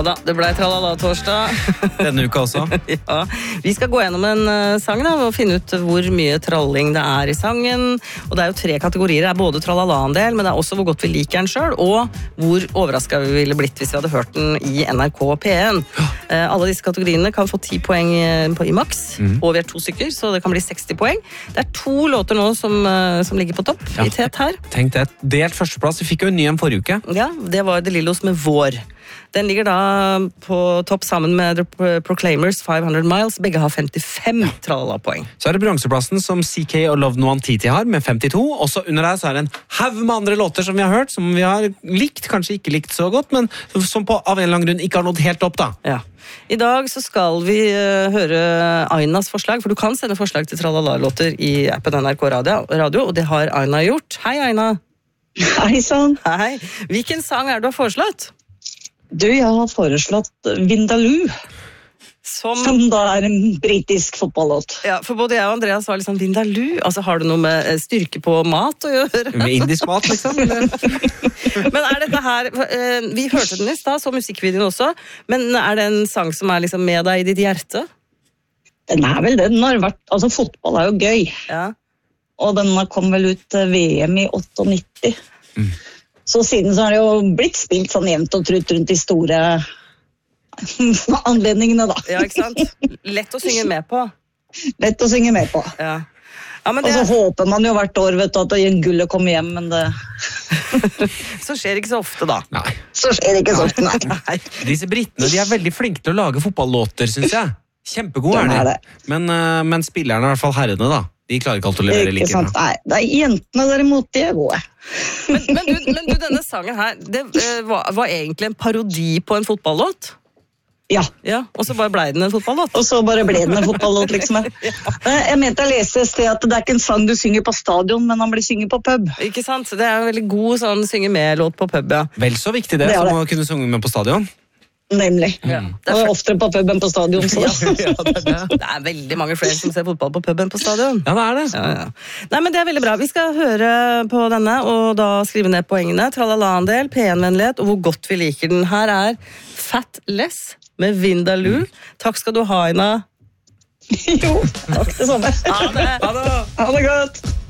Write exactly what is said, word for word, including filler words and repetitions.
Da, det ble tralala-torsdag. Denne uka også. Ja, vi skal gå gjennom en uh, sang da, og finne ut hvor mye tralling det er i sangen. Og det er jo tre kategorier. Det er både tralala-en-del, men det er også hvor godt vi liker den selv, og hvor overrasket vi ville blitt hvis vi hadde hørt den i N R K P en. Uh, alle disse kategoriene kan få ti poeng på, i maks, mm. og vi er to stykker, så det kan bli seksti poeng. Det er to låter nå som, uh, som ligger på topp ja. I tet her. Tenk det, delt førsteplass. Vi fikk jo en ny en forrige uke. Ja, det var The Lillos med Vår. Den ligger da på topp sammen med The Proclaimers five hundred miles. Begge har femtifem tralala-poeng. Så er det bronseplassen som C K og Love Nwantiti har med femtito. Også under der så er det en haug med andre låter som vi har hørt, som vi har likt, kanskje ikke likt så godt, men som på av en eller annen grunn ikke har nådd helt opp da. Ja. I dag så skal vi uh, høre Ainas forslag, for du kan sende forslag til tralala-låter i appen N R K Radio, radio, og det har Aina gjort. Hei, Aina. Hei, sånn. Hei. Hvilken sang er det du har foreslått? Du, jeg har foreslått Vindaloo, som, som da er en britisk fotballåt. Ja, for både jeg og Andreas var liksom Vindaloo. Altså, har det noe med styrke på mat å gjøre? Med indisk mat, liksom? Men er dette her, vi hørte den i sted, så musikkvideoen også, men er det en sang som er liksom med deg i ditt hjerte? Den er vel det, den har vært, altså fotball er jo gøy. Ja. Og den kom vel ut til V M i nittioåtte. Mm. Så siden så har det jo blitt spilt sånn jevnt og trutt rundt de store anledningene da. Ja, ikke sant? Lett å synge med på. Lett å synge med på. Ja. Ja, men det... Og så håper man jo hvert år, vet du, at gullet kommer hjem, men det... Så skjer det ikke så ofte da. Nei. Så skjer det ikke så ofte, nei. Nei. Disse brittene, de er veldig flinke til å lage fotballåter, synes jeg. Kjempegode er de. Men, men spillerne, i hvert fall herrene da, de klarer ikke alltid å levere like bra. Nei, det er jentene derimot, de er gode. Men, men, du, men du, denne sangen her, det var, var egentlig en parodi på en fotballåt? Ja. Ja. Og så bare ble den en fotballåt? Og så bare ble den en fotballåt, liksom. Ja. Jeg mente å lese et sted at det er ikke en sang du synger på stadion, men han blir synget på pub. Ikke sant? Det er en veldig god sånn synge med-låt på pub, ja. Vel så viktig det, det som det. Å kunne synge med på stadion. Nemlig. Ja. Det er oftere på puben på stadion. Så. Ja, ja, det, er det. Det er veldig mange flere som ser fotball på puben på stadion. Ja, det er det. Ja, ja. Nei, men det er veldig bra. Vi skal høre på denne, og da skrive ned poengene. Tralala-en-del, P en-vennlighet, og hvor godt vi liker den. Her er Fat Less med Vindaloo. Mm. Takk skal du ha, Aina. Jo, takk det samme. Ha det. Ha det. Ha det godt.